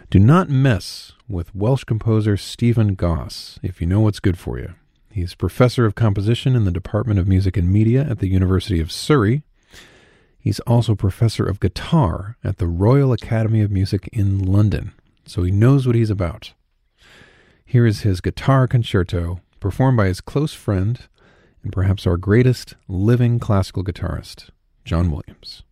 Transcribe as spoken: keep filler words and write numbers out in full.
Do not mess with Welsh composer Stephen Goss if you know what's good for you. He's professor of composition in the Department of Music and Media at the University of Surrey. He's also professor of guitar at the Royal Academy of Music in London, so he knows what he's about. Here is his guitar concerto, performed by his close friend and perhaps our greatest living classical guitarist, John Williams.